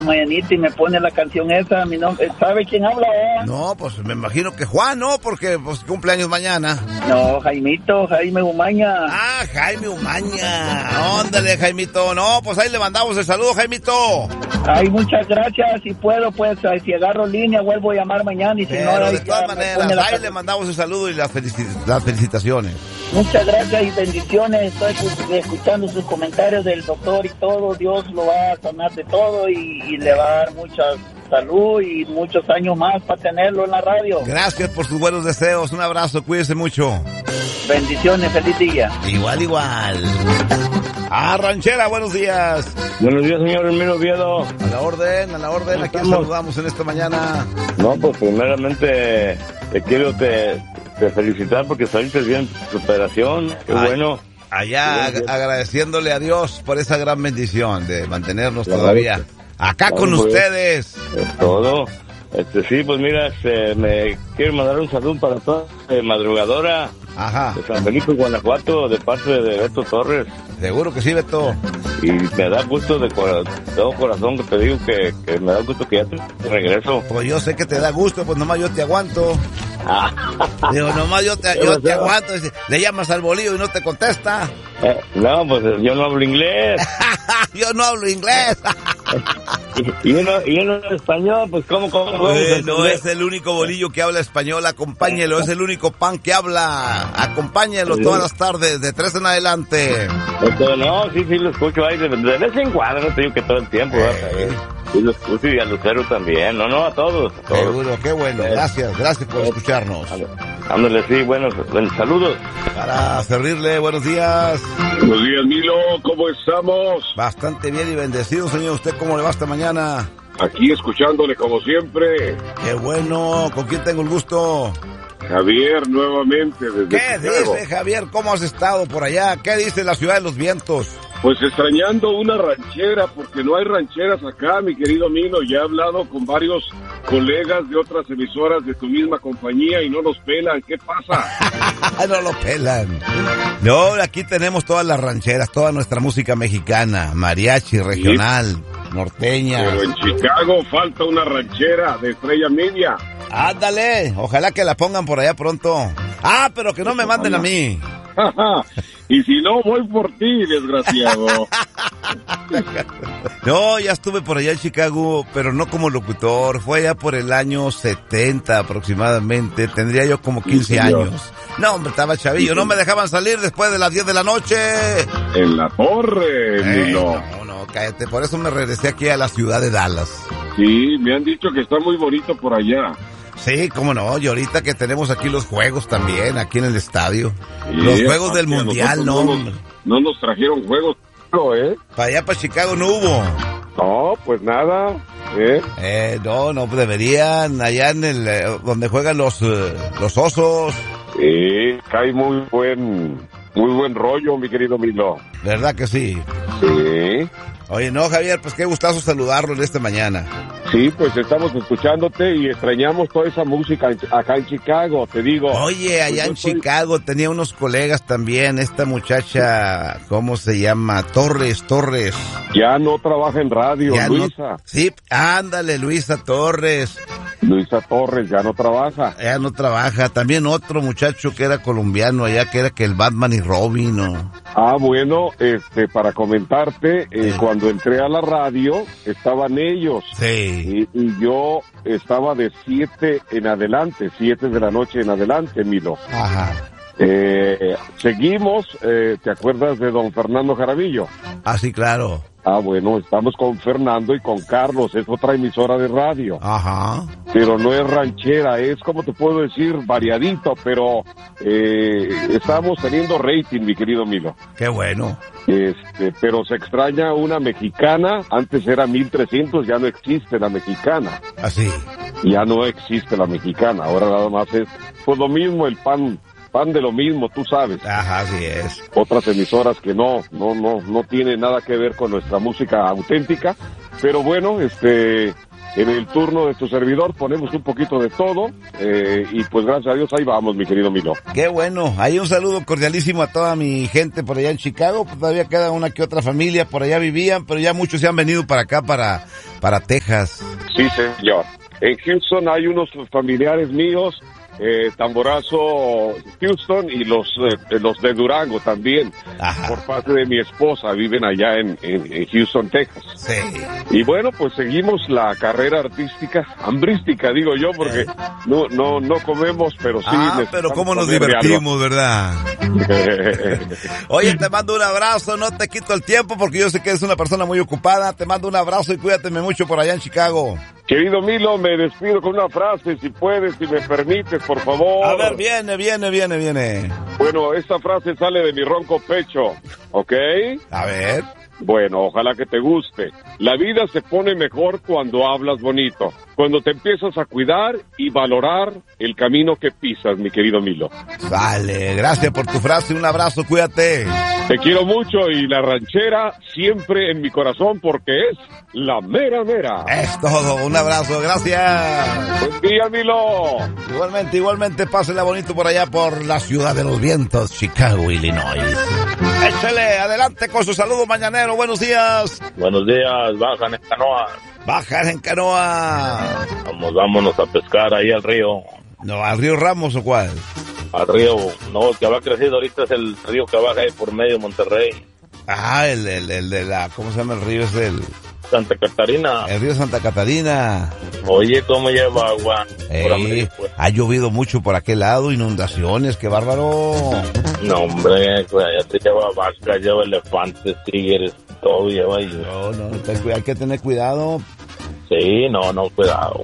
mañanita y me pone la canción esa, mi nombre, ¿sabe quién habla? No, pues me imagino que Juan, ¿no? Porque pues cumpleaños mañana. No, Jaime Umaña. Ah, Jaime Umaña. Óndale, Jaimito. No, pues ahí le mandamos el saludo, Jaimito. Ay, muchas gracias. Si puedo, pues, si agarro línea, vuelvo a llamar mañana. Y si pero no, de todas maneras, ahí le mandamos el saludo y las felicitaciones. Muchas gracias y bendiciones. Estoy escuchando sus comentarios del doctor y todo. Dios lo va a sanar de todo y le va a dar mucha salud y muchos años más para tenerlo en la radio. Gracias por sus buenos deseos. Un abrazo, cuídese mucho. Bendiciones, feliz día. Igual. Ranchera, buenos días. Buenos días, señor Hermino Oviedo. A la orden, ¿a quién saludamos en esta mañana? No, pues primeramente te quiero felicitar porque saliste bien tu operación. Qué bueno. Allá agradeciéndole a Dios por esa gran bendición de mantenernos todavía acá con ustedes. Es todo. Sí, pues mira, me quiero mandar un saludo para toda madrugadora. Ajá. De San Felipe, Guanajuato, de parte de Beto Torres. Seguro que sí, Beto. Y me da gusto de todo corazón que te digo que me da gusto que ya te regreso. Pues yo sé que te da gusto, pues nomás yo te aguanto. Digo, nomás yo te aguanto. Le llamas al bolillo y no te contesta. No, pues yo no hablo inglés. Yo no hablo inglés. y uno en español, pues ¿cómo? No es el único bolillo que habla español, acompáñelo, es el único pan que habla, acompáñelo todas las tardes, de 3 en adelante. No, sí lo escucho ahí, de vez en cuando, no te digo que todo el tiempo, sí lo escucho y a Lucero también, no, a todos. Seguro, qué bueno, gracias por escucharnos. Ándale, sí, bueno, saludos. Para servirle, buenos días. Buenos días, Milo, ¿cómo estamos? Bastante bien y bendecido, señor. ¿Usted cómo le va esta mañana? Aquí escuchándole como siempre. Qué bueno, ¿con quién tengo el gusto? Javier, nuevamente desde ¿Qué Chicago. dice, Javier? ¿Cómo has estado por allá? ¿Qué dice la ciudad de los vientos? Pues extrañando una ranchera, porque no hay rancheras acá, mi querido Milo. Ya he hablado con varios colegas de otras emisoras de tu misma compañía y no nos pelan. ¿Qué pasa? No lo pelan. No, aquí tenemos todas las rancheras, toda nuestra música mexicana, mariachi, regional, norteña. Pero en Chicago falta una ranchera de Estrella Media. Ándale, ojalá que la pongan por allá pronto. Pero que no me manden a mí. Y si no, voy por ti, desgraciado. No, ya estuve por allá en Chicago, pero no como locutor. Fue allá por el año 70 aproximadamente. Tendría yo como 15 años. No, hombre, estaba chavillo. No me dejaban salir después de las 10 de la noche. En la torre, Milo. No, cállate. Por eso me regresé aquí a la ciudad de Dallas. Sí, me han dicho que está muy bonito por allá. Sí, cómo no, y ahorita que tenemos aquí los juegos también, aquí en el estadio. Sí, los juegos del mundial, no nos trajeron juegos, Para allá, para Chicago, no hubo. No, pues nada, No, deberían, allá en el, donde juegan los osos. Sí, cae muy buen rollo, mi querido Milo. ¿Verdad que sí? Sí. Oye, no, Javier, pues qué gustazo saludarlo en esta mañana. Sí, pues estamos escuchándote y extrañamos toda esa música acá en Chicago, te digo. Oye, allá en Chicago tenía unos colegas también, esta muchacha, ¿cómo se llama? Torres. Ya no trabaja en radio, ya Luisa. No, sí, ándale, Luisa Torres. Luisa Torres ya no trabaja. Ya no trabaja. También otro muchacho que era colombiano allá, que era que el Batman y Robin, ¿no? Bueno, para comentarte, cuando entré a la radio, estaban ellos. Sí. Y yo estaba de 7 en adelante, 7 de la noche en adelante, Milo. Ajá. Seguimos, ¿te acuerdas de don Fernando Jaramillo? Ah, sí, claro. Bueno, estamos con Fernando y con Carlos, es otra emisora de radio. Ajá. Pero no es ranchera, es, como te puedo decir, variadito, pero estamos teniendo rating, mi querido Milo. Qué bueno. Pero se extraña una mexicana, antes era 1300, ya no existe la mexicana. Así. Ya no existe la mexicana, ahora nada más es, pues lo mismo, el pan de lo mismo, tú sabes. Ajá, así es. Otras emisoras que no tienen nada que ver con nuestra música auténtica, pero bueno, en el turno de tu servidor ponemos un poquito de todo, y pues gracias a Dios ahí vamos, mi querido Milo. Qué bueno, ahí un saludo cordialísimo a toda mi gente por allá en Chicago, pues todavía queda una que otra familia, por allá vivían, pero ya muchos se han venido para acá, para Texas. Sí, señor. En Houston hay unos familiares míos, Tamborazo, Houston, y los de Durango también. Ajá. Por parte de mi esposa, viven allá en Houston, Texas. Sí. Y bueno, pues seguimos la carrera hambrística digo yo, porque no comemos, pero sí. Pero cómo nos divertimos, ¿verdad? Oye, te mando un abrazo, no te quito el tiempo porque yo sé que eres una persona muy ocupada. Te mando un abrazo y cuídateme mucho por allá en Chicago. Querido Milo, me despido con una frase, si puedes, si me permites, por favor. A ver, viene. Bueno, esta frase sale de mi ronco pecho, ¿ok? A ver. Bueno, ojalá que te guste. La vida se pone mejor cuando hablas bonito, cuando te empiezas a cuidar y valorar el camino que pisas, mi querido Milo. Vale, gracias por tu frase, un abrazo, cuídate. Te quiero mucho y la ranchera siempre en mi corazón porque es la mera mera. Es todo, un abrazo, gracias. Buen día, Milo. Igualmente, pásela bonito por allá por la ciudad de los vientos, Chicago, Illinois. Échale, adelante con su saludo mañanero, buenos días. Buenos días, bajan en canoa. Bajan en canoa. Vámonos a pescar ahí al río. No, ¿al río Ramos o cuál? Al río, no, el que va creciendo ahorita es el río que baja ahí por medio de Monterrey. Ah, el de la, ¿cómo se llama el río? Es el Santa Catarina. El río Santa Catarina. Oye, ¿cómo lleva agua? Ha llovido mucho por aquel lado, inundaciones, qué bárbaro. No, hombre, ya te lleva vacas, lleva elefantes, tigres, todo lleva ahí. No, hay que tener cuidado. Sí, no, cuidado.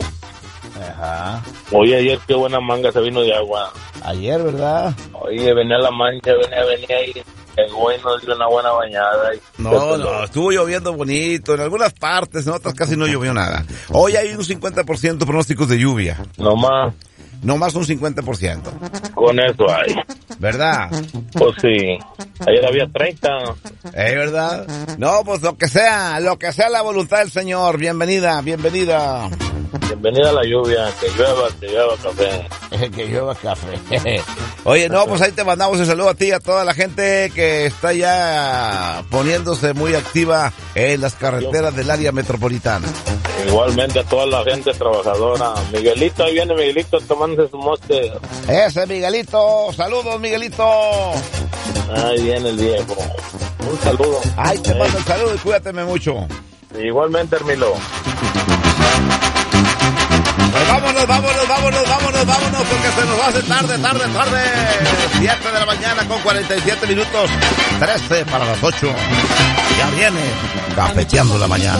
Ajá. Oye, ayer qué buena manga se vino de agua. Ayer, ¿verdad? Oye, venía la mancha, venía ahí. Llegó y nos dio una buena bañada. No, estuvo lloviendo bonito en algunas partes, en otras casi no llovió nada. Hoy hay un 50% pronósticos de lluvia. No más un 50%. Con eso hay. ¿Verdad? Pues sí. Ayer había 30. ¿Verdad? No, pues lo que sea la voluntad del Señor. Bienvenida. Bienvenida a la lluvia, que llueva café. Que llueva café. Oye, no, pues ahí te mandamos el saludo a ti y a toda la gente que está ya poniéndose muy activa en las carreteras del área metropolitana. Igualmente a toda la gente trabajadora. Miguelito, ahí viene Miguelito tomándose su moste. Ese Miguelito, saludos Miguelito. Ahí viene el viejo. Un saludo. Ahí te mando el saludo y cuídateme mucho. Igualmente, Hermilo. Pues vámonos, porque se nos hace tarde. 7 de la mañana con 47 minutos, 13 para las 8. Ya viene Cafeteando la Mañana.